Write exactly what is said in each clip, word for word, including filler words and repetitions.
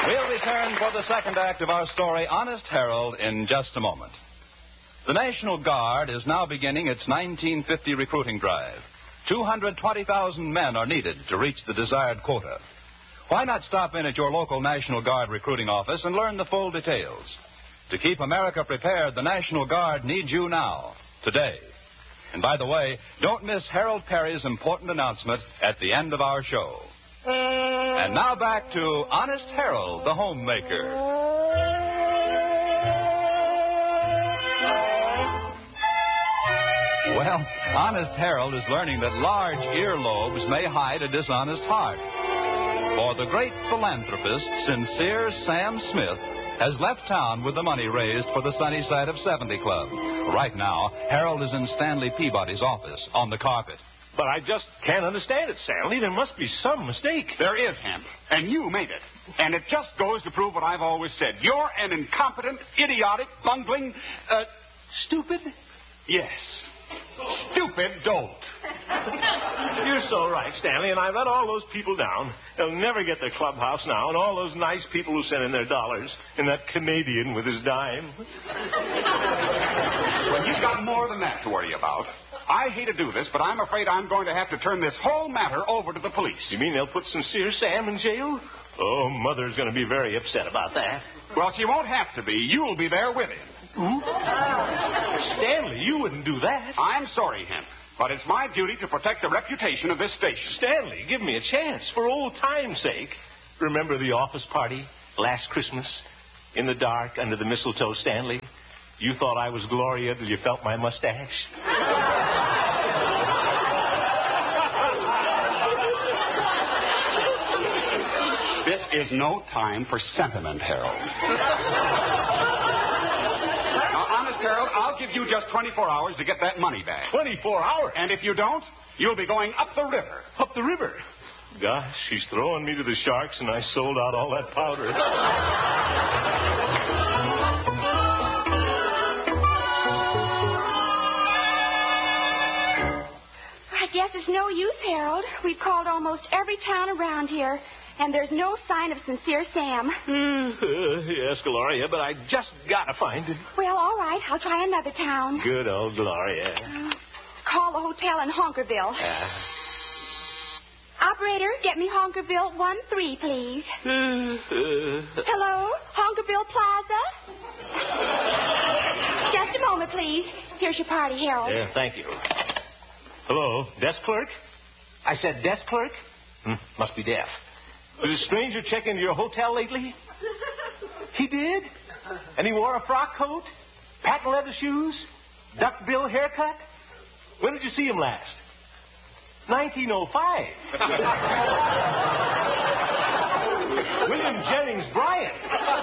We'll return for the second act of our story, Honest Harold, in just a moment. The National Guard is now beginning its nineteen fifty recruiting drive. two hundred twenty thousand men are needed to reach the desired quota. Why not stop in at your local National Guard recruiting office and learn the full details? To keep America prepared, the National Guard needs you now, today. And by the way, don't miss Harold Perry's important announcement at the end of our show. And now back to Honest Harold, the homemaker. Well, Honest Harold is learning that large earlobes may hide a dishonest heart. For the great philanthropist, Sincere Sam Smith, has left town with the money raised for the Sunny Side of seventy Club. Right now, Harold is in Stanley Peabody's office on the carpet. But I just can't understand it, Stanley. There must be some mistake. There is, Hemp. And you made it. And it just goes to prove what I've always said. You're an incompetent, idiotic, bungling, uh, stupid? Yes. Stupid dolt. You're so right, Stanley, and I let all those people down. They'll never get their clubhouse now, and all those nice people who sent in their dollars, and that Canadian with his dime. Well, you've got more than that to worry about. I hate to do this, but I'm afraid I'm going to have to turn this whole matter over to the police. You mean they'll put Sincere Sam in jail? Oh, Mother's going to be very upset about that. Well, she won't have to be. You'll be there with him. Ooh. Stanley, you wouldn't do that. I'm sorry, Hemp, but it's my duty to protect the reputation of this station. Stanley, give me a chance, for old time's sake. Remember the office party last Christmas? In the dark, under the mistletoe, Stanley? You thought I was Gloria till you felt my mustache? This is no time for sentiment, Harold. Now, honest, Harold, I'll give you just twenty-four hours to get that money back. twenty-four hours? And if you don't, you'll be going up the river. Up the river? Gosh, she's throwing me to the sharks, and I sold out all that powder. I guess it's no use, Harold. We've called almost every town around here, and there's no sign of Sincere Sam. Mm. Uh, yes, Gloria, but I just gotta find him. Well, all right. I'll try another town. Good old Gloria. Uh, call the hotel in Honkerville. Uh. Operator, get me Honkerville one three, please. Uh, uh. Hello? Honkerville Plaza? Just a moment, please. Here's your party, Harold. Yeah, thank you. Hello, desk clerk? I said desk clerk? Hmm, must be deaf. Did a stranger check into your hotel lately? He did? And he wore a frock coat? Patent leather shoes? Duckbill haircut? When did you see him last? nineteen oh five. William Jennings Bryan.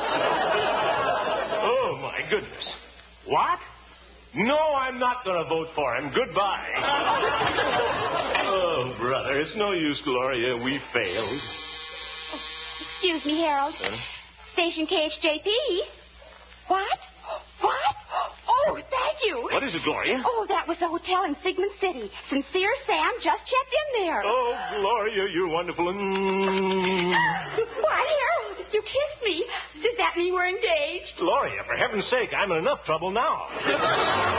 Oh, my goodness. What? No, I'm not going to vote for him. Goodbye. Oh, brother, it's no use, Gloria. We failed. Excuse me, Harold. Huh? Station K H J P. What? What? Oh, thank you. What is it, Gloria? Oh, that was the hotel in Sigmund City. Sincere Sam just checked in there. Oh, Gloria, you're wonderful. Mm. Why, Harold, you kissed me. Does that mean we're engaged? Gloria, for heaven's sake, I'm in enough trouble now.